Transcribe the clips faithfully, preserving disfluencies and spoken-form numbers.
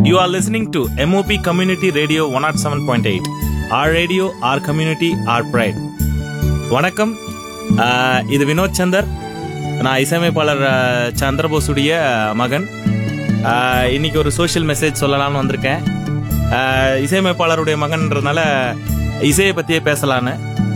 You are listening to M O P Community Radio one oh seven point eight. Our radio, our community, our pride. வணக்கம், இது வினோத் சந்தர். நான் இசையமைப்பாளர் சந்திரபோஸுடைய மகன். இன்னைக்கு ஒரு சோஷியல் மெசேஜ் சொல்லலாம்னு வந்திருக்கேன். இசையமைப்பாளருடைய மகன்றதுனால இசையை பற்றியே பேசலான்னு.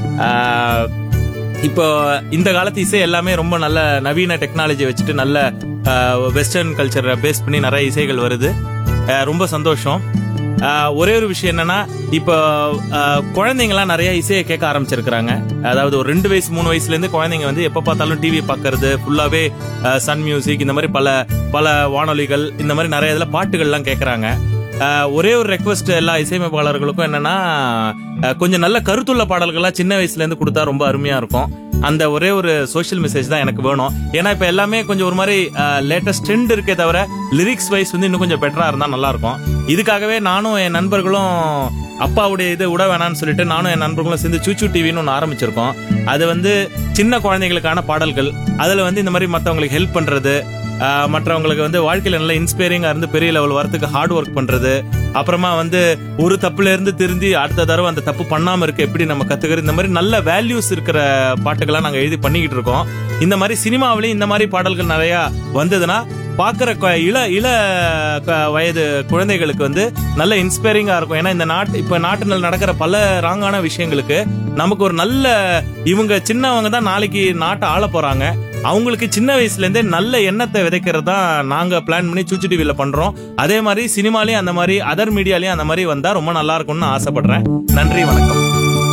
இப்போ இந்த காலத்து இசை எல்லாமே ரொம்ப நல்ல நவீன டெக்னாலஜி வச்சுட்டு நல்ல வெஸ்டர்ன் கல்ச்சரை பேஸ் பண்ணி நிறைய இசைகள் வருது. ரொம்ப சந்தோஷம். ஒரே ஒரு விஷயம் என்னன்னா, இப்போ குழந்தைங்கலாம் நிறைய இசையை கேட்க ஆரம்பிச்சிருக்கிறாங்க. அதாவது ஒரு ரெண்டு வயசு மூணு வயசுல இருந்து குழந்தைங்க வந்து எப்ப பார்த்தாலும் டிவி பார்க்கறது, ஃபுல்லாவே சன் மியூசிக், இந்த மாதிரி பல பல வானொலிகள், இந்த மாதிரி நிறைய இதுல பாட்டுகள்லாம் கேட்கறாங்க. ஒரே ஒரு ரெக்வஸ்ட் எல்லா இசையமைப்பாளர்களுக்கும் என்னன்னா, கொஞ்சம் நல்ல கருத்துள்ள பாடல்கள்லாம் சின்ன வயசுல இருந்து கொடுத்தா ரொம்ப அருமையா இருக்கும். அந்த ஒரே ஒரு சோஷியல் மெசேஜ் தான் எனக்கு வேணும். ஏன்னா இப்ப எல்லாமே கொஞ்சம் ஒரு மாதிரி லேட்டஸ்ட் ட்ரெண்ட் இருக்கே தவிர லிரிக்ஸ் வைஸ் வந்து இன்னும் கொஞ்சம் பெட்டரா இருந்தா நல்லா இருக்கும். இதுக்காகவே நானும் என் நண்பர்களும் அப்பாவுடைய இது விட வேணான்னு சொல்லிட்டு நானும் என் நண்பர்களும் சேர்ந்து சூச்சு டிவின்னு ஒன்று ஆரம்பிச்சிருக்கோம். அது வந்து சின்ன குழந்தைகளுக்கான பாடல்கள். அதுல வந்து இந்த மாதிரி மற்றவங்களுக்கு ஹெல்ப் பண்றது, மற்றவங்களுக்கு வந்து வாழ்க்கையில நல்ல இன்ஸ்பைரிங்கா இருந்து பெரிய லெவல் வரத்துக்கு ஹார்ட் ஒர்க் பண்றது, அப்புறமா வந்து ஒரு தப்புல இருந்து திருந்தி அடுத்த தடவை அந்த தப்பு பண்ணாம இருக்க எப்படி நம்ம கத்துக்கிறது, இந்த மாதிரி நல்ல வேல்யூஸ் இருக்கிற பாட்டுகளா நாங்க எழுதி பண்ணிக்கிட்டு இருக்கோம். இந்த மாதிரி சினிமாவிலையும் இந்த மாதிரி பாடல்கள் நிறைய வந்ததுன்னா பாக்குற இள இள வயது குழந்தைகளுக்கு வந்து நல்ல இன்ஸ்பைரிங்கா இருக்கும். ஏன்னா இந்த நாட்டு இப்ப நாட்டில் நடக்கிற பல ராங்கான விஷயங்களுக்கு நமக்கு ஒரு நல்ல, இவங்க சின்னவங்க தான் நாளைக்கு நாட்டை ஆள போறாங்க, அவங்களுக்கு சின்ன வயசுல இருந்தே நல்ல எண்ணத்தை விதைக்கிறது தான் நாங்க பிளான் பண்ணி சூச்சு டிவில பண்றோம். அதே மாதிரி சினிமாலயும் அந்த மாதிரி அதர் மீடியாலயும் அந்த மாதிரி வந்தா ரொம்ப நல்லா இருக்கும்னு ஆசைப்படுறேன். நன்றி, வணக்கம்.